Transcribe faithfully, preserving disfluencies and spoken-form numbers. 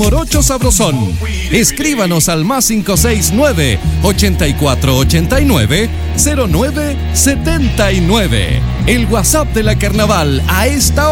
Morocho Sabrosón. Escríbanos al más cinco seis nueve, ochenta y cuatro ochenta y nueve, cero nueve setenta y nueve. El WhatsApp de la Carnaval a esta hora.